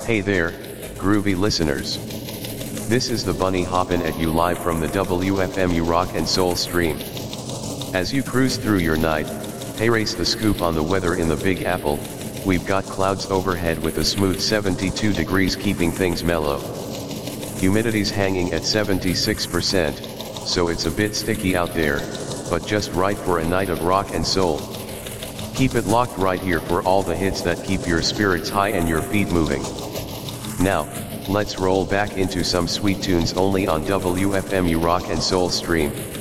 Hey there, groovy listeners. This is the Bunny hoppin' at you live from the WFMU Rock and Soul stream. As you cruise through your night, hey, race the scoop on the weather in the Big Apple. We've got clouds overhead with a smooth 72 degrees keeping things mellow. Humidity's hanging at 76%, so it's a bit sticky out there, but just right for a night of rock and soul. Keep it locked right here for all the hits that keep your spirits high and your feet moving. Now, let's roll back into some sweet tunes only on WFMU Rock and Soul stream.